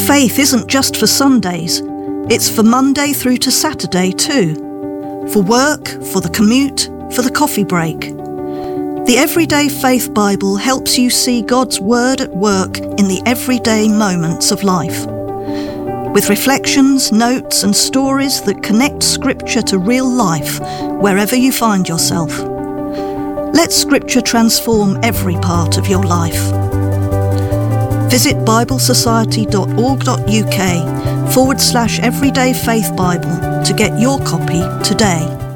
Faith isn't just for Sundays, it's for Monday through to Saturday too. For work, for the commute, for the coffee break. The Everyday Faith Bible helps you see God's Word at work in the everyday moments of life. With reflections, notes and stories that connect Scripture to real life wherever you find yourself. Let Scripture transform every part of your life. Visit biblesociety.org.uk/Everyday Faith Bible to get your copy today.